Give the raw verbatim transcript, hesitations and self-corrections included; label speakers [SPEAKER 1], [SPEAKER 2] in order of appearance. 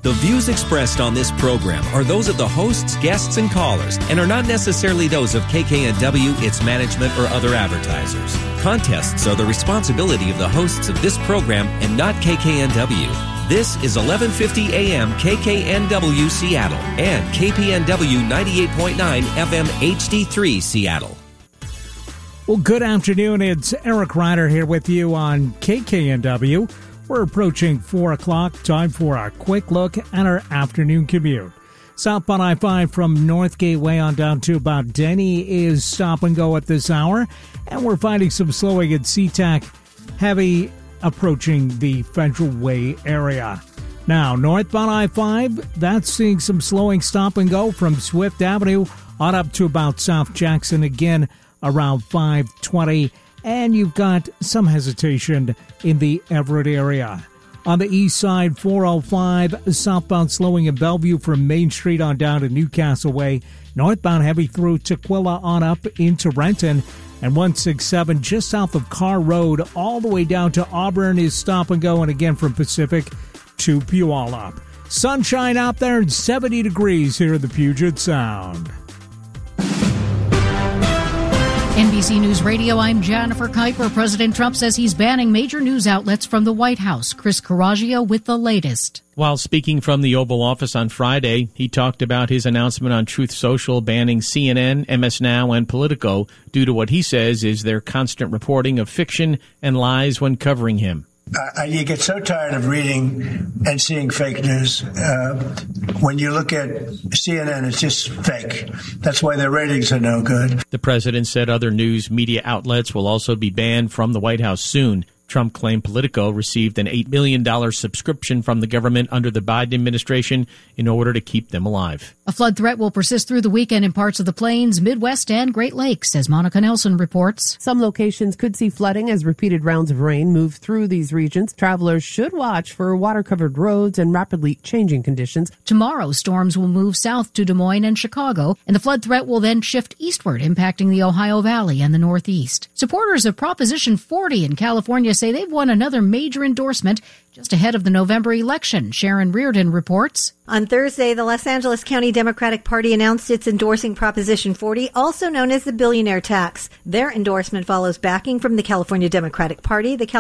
[SPEAKER 1] The views expressed on this program are those of the hosts, guests, and callers and are not necessarily those of K K N W, its management, or other advertisers. Contests are the responsibility of the hosts of this program and not K K N W. This is eleven fifty A M K K N W Seattle and K P N W ninety-eight point nine F M H D three Seattle.
[SPEAKER 2] Well, good afternoon. It's Eric Ryder here with you on K K N W. We're approaching four o'clock. Time for our quick look at our afternoon commute. Southbound I five from North Gateway on down to about Denny is stop and go at this hour. And we're finding some slowing at SeaTac heavy approaching the Federal Way area. Now, northbound I five, that's seeing some slowing stop and go from Swift Avenue on up to about South Jackson again around five twenty. And you've got some hesitation in the Everett area. On the east side, four oh five, southbound slowing in Bellevue from Main Street on down to Newcastle Way. Northbound heavy through Tukwila on up into Renton. And one sixty-seven just south of Carr Road all the way down to Auburn is stop and go. And again from Pacific to Puyallup. Sunshine out there and seventy degrees here in the Puget Sound.
[SPEAKER 3] N B C News Radio, I'm Jennifer Kuiper. President Trump says he's banning major news outlets from the White House. Chris Coraggio with the latest.
[SPEAKER 4] While speaking from the Oval Office on Friday, he talked about his announcement on Truth Social banning C N N, M S Now, and Politico due to what he says is their constant reporting of fiction and lies when covering him.
[SPEAKER 5] Uh, you get so tired of reading and seeing fake news. Uh, when you look at C N N, it's just fake. That's why their ratings are no good.
[SPEAKER 4] The president said other news media outlets will also be banned from the White House soon. Trump claimed Politico received an eight million dollars subscription from the government under the Biden administration in order to keep them alive.
[SPEAKER 3] A flood threat will persist through the weekend in parts of the Plains, Midwest, and Great Lakes, as Monica Nelson reports.
[SPEAKER 6] Some locations could see flooding as repeated rounds of rain move through these regions. Travelers should watch for water-covered roads and rapidly changing conditions.
[SPEAKER 3] Tomorrow, storms will move south to Des Moines and Chicago, and the flood threat will then shift eastward, impacting the Ohio Valley and the Northeast. Supporters of Proposition forty in California say they've won another major endorsement just ahead of the November election. Sharon Reardon reports.
[SPEAKER 7] On Thursday, the Los Angeles County Democratic Party announced it's endorsing Proposition forty, also known as the billionaire tax. Their endorsement follows backing from the California Democratic Party, the California